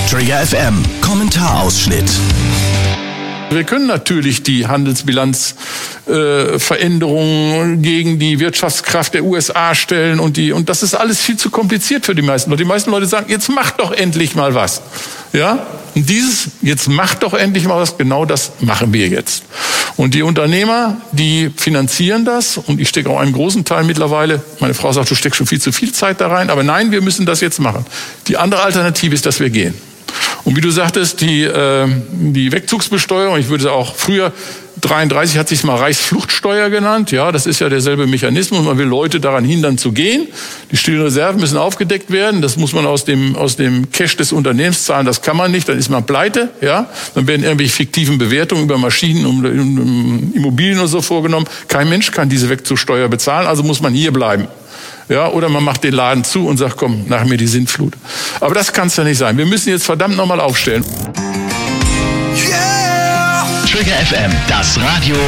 Trigger FM Kommentarausschnitt. Wir können natürlich die Handelsbilanzveränderungen gegen die Wirtschaftskraft der USA stellen und das ist alles viel zu kompliziert für die meisten Leute. Die meisten Leute sagen, jetzt macht doch endlich mal was. Ja? Und jetzt macht doch endlich mal was, genau das machen wir jetzt. Und die Unternehmer, die finanzieren das und ich stecke auch einen großen Teil mittlerweile. Meine Frau sagt, du steckst schon viel zu viel Zeit da rein, aber nein, wir müssen das jetzt machen. Die andere Alternative ist, dass wir gehen. Und wie du sagtest, die Wegzugsbesteuerung, ich würde auch früher, 33 hat sich mal Reichsfluchtsteuer genannt. Ja, das ist ja derselbe Mechanismus. Man will Leute daran hindern zu gehen. Die stillen Reserven müssen aufgedeckt werden. Das muss man aus dem Cash des Unternehmens zahlen. Das kann man nicht. Dann ist man pleite. Ja, dann werden irgendwelche fiktiven Bewertungen über Maschinen und Immobilien oder so vorgenommen. Kein Mensch kann diese Wegzugssteuer bezahlen. Also muss man hier bleiben. Ja, oder man macht den Laden zu und sagt, komm, nach mir die Sintflut. Aber das kann es ja nicht sein. Wir müssen jetzt verdammt nochmal aufstellen. Trigger FM, das Radio